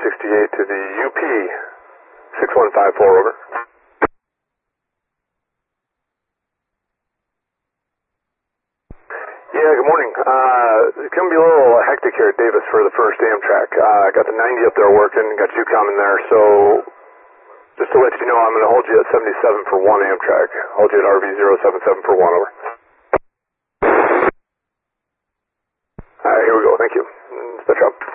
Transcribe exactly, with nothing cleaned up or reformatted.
sixty-eight to the U P six one five four, over. Yeah, good morning. Uh, it's going to be a little hectic here at Davis for the first Amtrak. Uh, got the ninety up there working, got you coming there, so just to let you know, I'm going to hold you at seventy-seven for one Amtrak. Hold you at R V zero seven seven for one, over. Alright, here we go, thank you. Dispatch up.